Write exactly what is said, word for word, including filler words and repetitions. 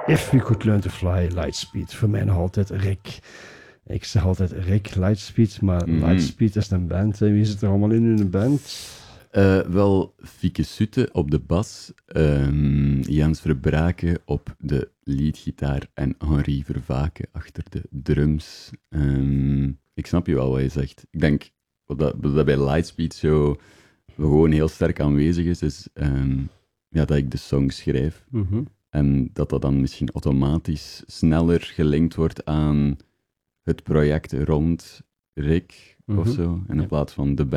If We Could Learn to Fly, Lightspeed. Voor mij nog altijd Rick. Ik zeg altijd Rick Lightspeed, maar Mhm. Lightspeed is een band. Hè. Wie zit er allemaal in in een band? Uh, wel, Fieke Sutte op de bas, um, Jens Verbraken op de leadgitaar en Henri Vervaken achter de drums. Um, ik snap je wel wat je zegt. Ik denk, wat dat, wat dat bij Lightspeed zo gewoon heel sterk aanwezig is, is um, ja, dat ik de song schrijf. Mm-hmm. En dat dat dan misschien automatisch sneller gelinkt wordt aan het project rond Rick Mm-hmm. of zo, in Ja. plaats van de band.